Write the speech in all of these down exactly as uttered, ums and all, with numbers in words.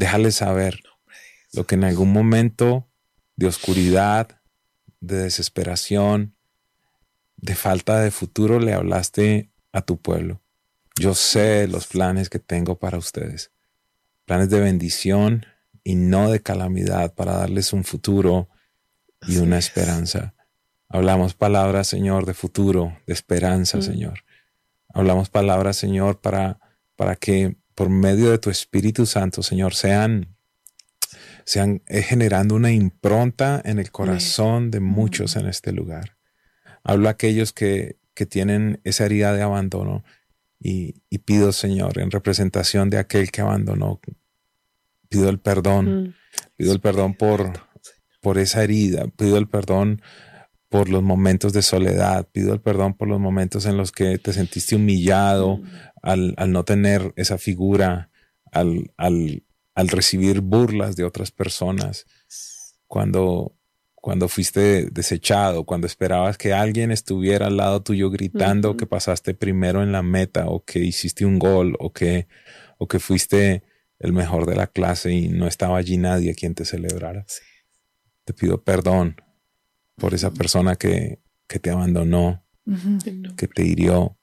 Déjale saber lo que en algún momento de oscuridad, de desesperación, de falta de futuro le hablaste a tu pueblo. Yo sé los planes que tengo para ustedes. Planes de bendición y no de calamidad, para darles un futuro y una esperanza. Hablamos palabras, Señor, de futuro, de esperanza, mm. Señor. Hablamos palabras, Señor, para, para que por medio de tu Espíritu Santo, Señor, sean, sean eh, generando una impronta en el corazón de muchos en este lugar. Hablo a aquellos que, que tienen esa herida de abandono y, y pido, Señor, en representación de aquel que abandonó, pido el perdón, mm. pido el perdón por, por esa herida, pido el perdón por los momentos de soledad, pido el perdón por los momentos en los que te sentiste humillado mm. al, al no tener esa figura, al, al, al recibir burlas de otras personas, cuando, cuando fuiste desechado, cuando esperabas que alguien estuviera al lado tuyo gritando mm-hmm. que pasaste primero en la meta o que hiciste un gol o que, o que fuiste el mejor de la clase y no estaba allí nadie a quien te celebrara. Sí. Te pido perdón por esa persona que, que te abandonó, uh-huh. que te hirió.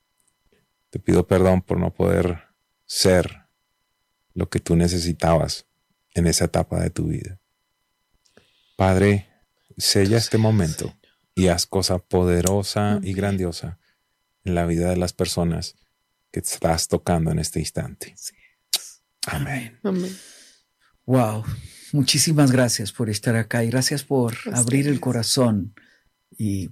Te pido perdón por no poder ser lo que tú necesitabas en esa etapa de tu vida. Padre, sella este momento y haz cosa poderosa uh-huh. y grandiosa en la vida de las personas que estás tocando en este instante. Sí. Amén. Amén. Wow. Muchísimas gracias por estar acá y gracias por Ustedes. abrir el corazón y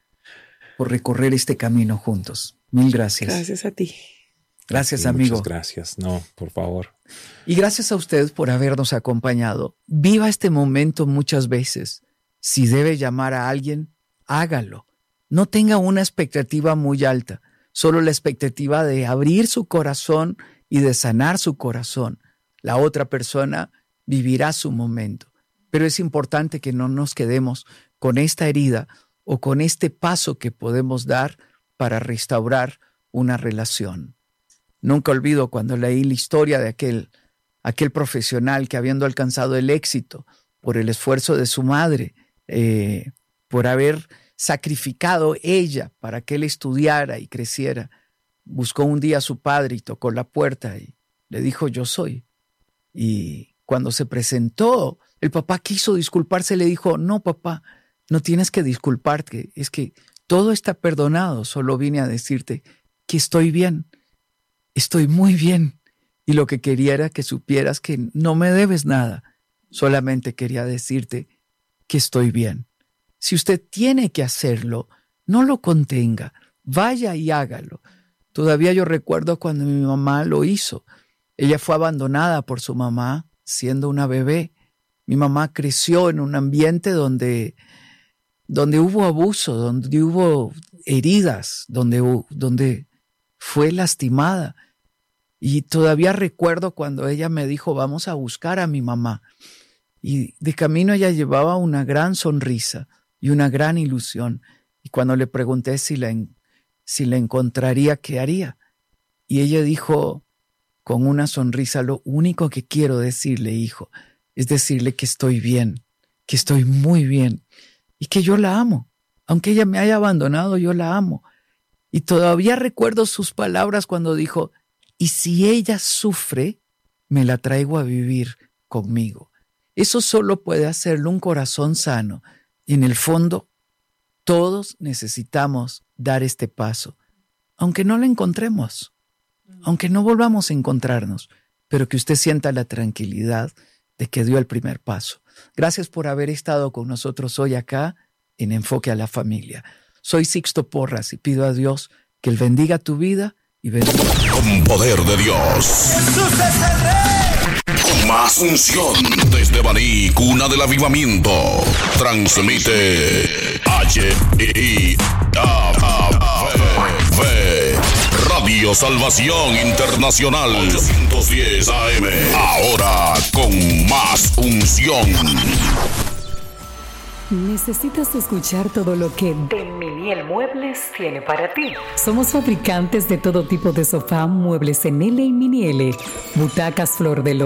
por recorrer este camino juntos. Mil gracias. Gracias a ti. Gracias, sí, amigo. Muchas gracias. No, por favor. Y gracias a usted por habernos acompañado. Viva este momento muchas veces. Si debe llamar a alguien, hágalo. No tenga una expectativa muy alta, solo la expectativa de abrir su corazón y de sanar su corazón. La otra persona vivirá su momento. Pero es importante que no nos quedemos con esta herida o con este paso que podemos dar para restaurar una relación. Nunca olvido cuando leí la historia de aquel, aquel profesional que, habiendo alcanzado el éxito por el esfuerzo de su madre, eh, por haber sacrificado ella para que él estudiara y creciera, buscó un día a su padre y tocó la puerta y le dijo: yo soy. Y cuando se presentó, el papá quiso disculparse, le dijo: no, papá, no tienes que disculparte, es que todo está perdonado, solo vine a decirte que estoy bien, estoy muy bien, y lo que quería era que supieras que no me debes nada, solamente quería decirte que estoy bien. Si usted tiene que hacerlo, no lo contenga, vaya y hágalo. Todavía yo recuerdo cuando mi mamá lo hizo. Ella fue abandonada por su mamá siendo una bebé. Mi mamá creció en un ambiente donde, donde hubo abuso, donde hubo heridas, donde, donde fue lastimada. Y todavía recuerdo cuando ella me dijo: vamos a buscar a mi mamá. Y de camino ella llevaba una gran sonrisa y una gran ilusión. Y cuando le pregunté si la, si la encontraría, ¿qué haría? Y ella dijo con una sonrisa: lo único que quiero decirle, hijo, es decirle que estoy bien, que estoy muy bien y que yo la amo. Aunque ella me haya abandonado, yo la amo. Y todavía recuerdo sus palabras cuando dijo: y si ella sufre, me la traigo a vivir conmigo. Eso solo puede hacerlo un corazón sano. Y en el fondo, todos necesitamos dar este paso, aunque no la encontremos, aunque no volvamos a encontrarnos, pero que usted sienta la tranquilidad de que dio el primer paso. Gracias por haber estado con nosotros hoy acá en Enfoque a la Familia. Soy Sixto Porras y pido a Dios que Él bendiga tu vida y bendiga. Con poder de Dios. ¡Jesús es el Rey! Con más unción desde Baní, cuna del avivamiento. Transmite H I A V Radio Salvación Internacional ochocientos diez A M. Ahora con más unción. ¿Necesitas escuchar todo lo que Delminiel Muebles tiene para ti? Somos fabricantes de todo tipo de sofá, muebles en L y mini L, butacas flor de loto,